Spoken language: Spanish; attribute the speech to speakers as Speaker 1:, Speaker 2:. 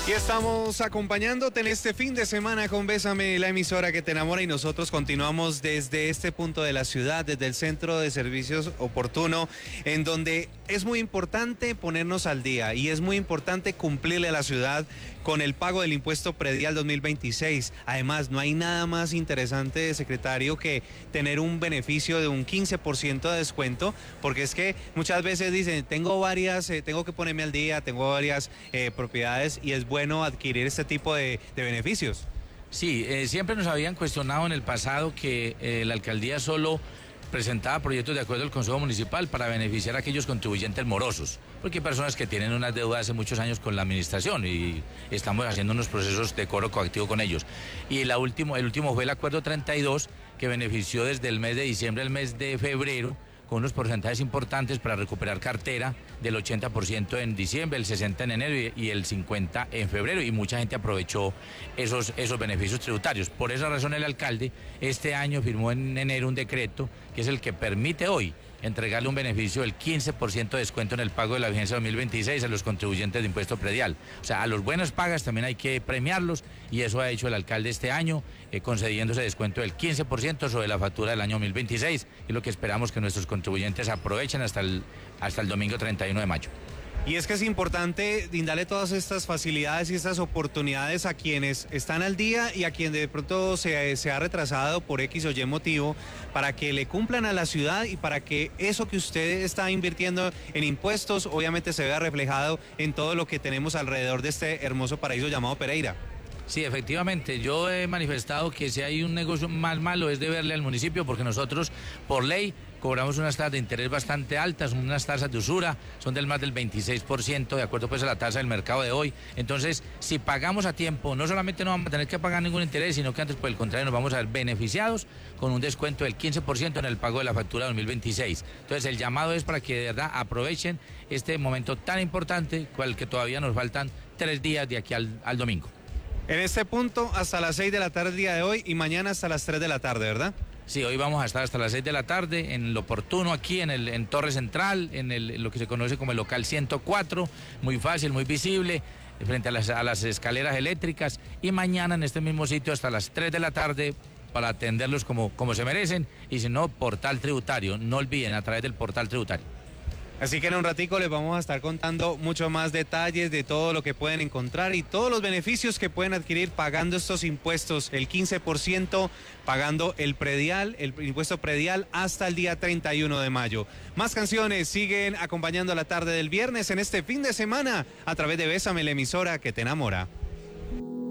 Speaker 1: Y estamos acompañándote en este fin de semana con Bésame, la emisora que te enamora, y nosotros continuamos desde este punto de la ciudad, desde el Centro de Servicios Oportuno, en donde es muy importante ponernos al día y es muy importante cumplirle a la ciudad con el pago del impuesto predial 2026. Además, no hay nada más interesante, secretario, que tener un beneficio de un 15% de descuento, porque es que muchas veces dicen, tengo que ponerme al día, tengo varias propiedades, y es bueno adquirir este tipo de beneficios.
Speaker 2: Sí, siempre nos habían cuestionado en el pasado que la alcaldía solo presentaba proyectos de acuerdo al Consejo Municipal para beneficiar a aquellos contribuyentes morosos, porque hay personas que tienen unas deudas hace muchos años con la administración y estamos haciendo unos procesos de cobro coactivo con ellos. Y el último fue el acuerdo 32, que benefició desde el mes de diciembre al mes de febrero, con unos porcentajes importantes para recuperar cartera del 80% en diciembre, el 60% en enero y el 50% en febrero, y mucha gente aprovechó esos beneficios tributarios. Por esa razón el alcalde este año firmó en enero un decreto que es el que permite hoy entregarle un beneficio del 15% de descuento en el pago de la vigencia 2026 a los contribuyentes de impuesto predial. O sea, a los buenos pagas también hay que premiarlos, y eso ha hecho el alcalde este año, concediendo ese descuento del 15% sobre la factura del año 2026, y lo que esperamos que nuestros contribuyentes aprovechen hasta el domingo 31 de mayo.
Speaker 1: Y es que es importante brindarle todas estas facilidades y estas oportunidades a quienes están al día y a quien de pronto se ha retrasado por X o Y motivo, para que le cumplan a la ciudad y para que eso que usted está invirtiendo en impuestos obviamente se vea reflejado en todo lo que tenemos alrededor de este hermoso paraíso llamado Pereira.
Speaker 2: Sí, efectivamente, yo he manifestado que si hay un negocio más malo es deberle al municipio, porque nosotros por ley cobramos unas tasas de interés bastante altas, unas tasas de usura, son del más del 26%, de acuerdo pues a la tasa del mercado de hoy. Entonces, si pagamos a tiempo, no solamente no vamos a tener que pagar ningún interés, sino que antes por el contrario nos vamos a ver beneficiados con un descuento del 15% en el pago de la factura 2026. Entonces, el llamado es para que de verdad aprovechen este momento tan importante, cual que todavía nos faltan 3 días de aquí al domingo.
Speaker 1: En este punto hasta las 6 de la tarde el día de hoy, y mañana hasta las 3 de la tarde, ¿verdad?
Speaker 2: Sí, hoy vamos a estar hasta las 6 de la tarde en lo oportuno, aquí en Torre Central, en lo que se conoce como el local 104, muy fácil, muy visible, frente a las escaleras eléctricas, y mañana en este mismo sitio hasta las 3 de la tarde para atenderlos como se merecen, y si no, portal tributario, no olviden, a través del portal tributario.
Speaker 1: Así que en un ratico les vamos a estar contando mucho más detalles de todo lo que pueden encontrar y todos los beneficios que pueden adquirir pagando estos impuestos, el 15%, pagando el impuesto predial hasta el día 31 de mayo. Más canciones siguen acompañando la tarde del viernes en este fin de semana a través de Bésame, la emisora que te enamora.